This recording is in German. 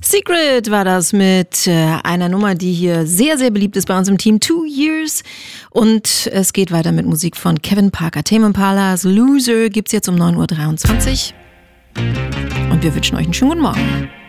Secret war das mit einer Nummer, die hier sehr, sehr beliebt ist bei uns im Team, 2 Years. Und es geht weiter mit Musik von Kevin Parker. Tame Impalas Loser gibt's jetzt um 9.23 Uhr. Und wir wünschen euch einen schönen guten Morgen.